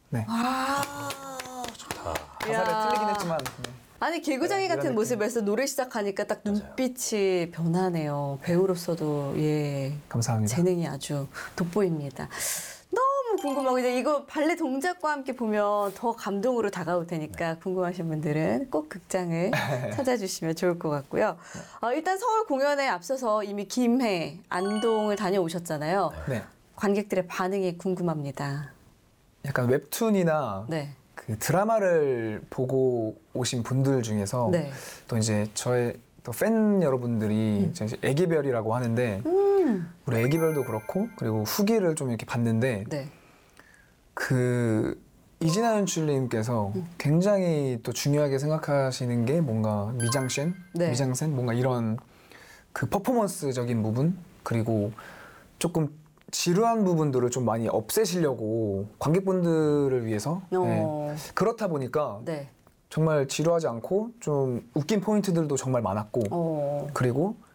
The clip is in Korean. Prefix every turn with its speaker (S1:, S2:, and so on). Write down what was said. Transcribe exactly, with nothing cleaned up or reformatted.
S1: 네.
S2: 아,
S3: 좋다.
S1: 가사를 틀리긴 했지만 네.
S2: 아니 개구장이
S1: 네, 이런
S2: 같은
S1: 느낌.
S2: 모습에서 노래 시작하니까 딱 눈빛이 변하네요. 배우로서도 예
S1: 감사합니다.
S2: 재능이 아주 돋보입니다. 너무 궁금하고 이제 이거 발레 동작과 함께 보면 더 감동으로 다가올 테니까 궁금하신 분들은 꼭 극장을 찾아주시면 좋을 것 같고요. 어, 일단 서울 공연에 앞서서 이미 김해, 안동을 다녀오셨잖아요.
S1: 네.
S2: 관객들의 반응이 궁금합니다.
S1: 약간 웹툰이나
S2: 네.
S1: 그 드라마를 보고 오신 분들 중에서
S2: 네.
S1: 또 이제 저의 또 팬 여러분들이
S2: 음.
S1: 이제 애기별이라고 하는데
S2: 음.
S1: 우리 애기별도 그렇고 그리고 후기를 좀 이렇게 봤는데
S2: 네.
S1: 그 이진아 연출님께서
S2: 음.
S1: 굉장히 또 중요하게 생각하시는 게 뭔가 미장센,
S2: 네.
S1: 미장센 뭔가 이런 그 퍼포먼스적인 부분 그리고 조금 지루한 부분들을 좀 많이 없애시려고 관객분들을 위해서
S2: 어.
S1: 네. 그렇다 보니까
S2: 네.
S1: 정말 지루하지 않고 좀 웃긴 포인트들도 정말 많았고
S2: 어.
S1: 그리고